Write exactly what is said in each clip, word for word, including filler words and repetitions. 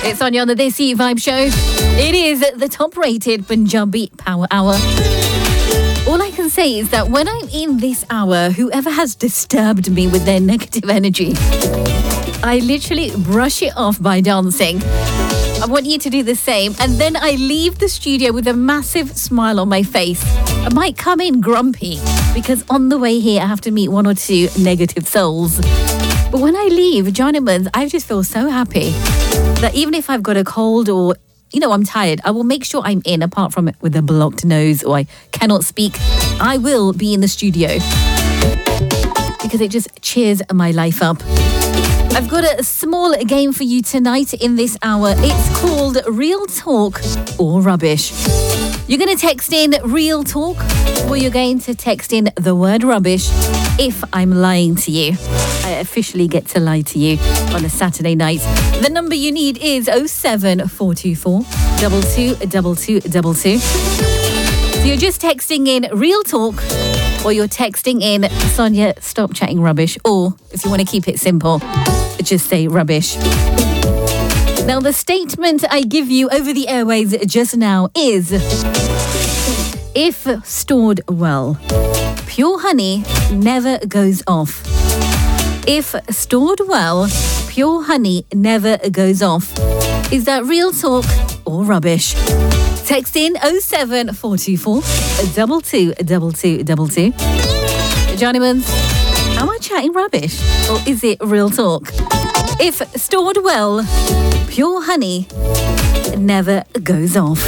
It's Sonia on the Desi Vibe Show. It is the top-rated Punjabi Power Hour. All I can say is that when I'm in this hour, whoever has disturbed me with their negative energy, I literally brush it off by dancing. I want you to do the same. And then I leave the studio with a massive smile on my face. I might come in grumpy because on the way here, I have to meet one or two negative souls. But when I leave, gentlemen, I just feel so happy that even if I've got a cold or, you know, I'm tired, I will make sure I'm in, apart from it with a blocked nose or I cannot speak. I will be in the studio because it just cheers my life up. I've got a small game for you tonight in this hour. It's called Real Talk or Rubbish. You're going to text in Real Talk or you're going to text in the word rubbish if I'm lying to you. I officially get to lie to you on a Saturday night. The number you need is oh seven four two four, two two two two two two. So you're just texting in Real Talk or you're texting in Sonia, stop chatting rubbish. Or if you want to keep it simple, just say rubbish. Now, the statement I give you over the airways just now is, if stored well, pure honey never goes off. If stored well, pure honey never goes off. Is that real talk or rubbish? Text in oh seven four two four, two two two two two two. Johnny Muns, am I chatting rubbish or is it real talk? If stored well, pure honey never goes off.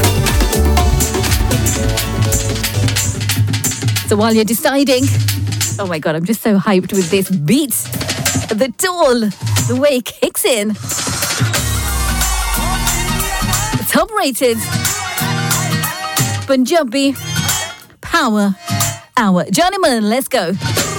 So while you're deciding, oh my God, I'm just so hyped with this beat. The tool, the way it kicks in. Top rated Punjabi Power Hour. Johnny Mullen, let's go.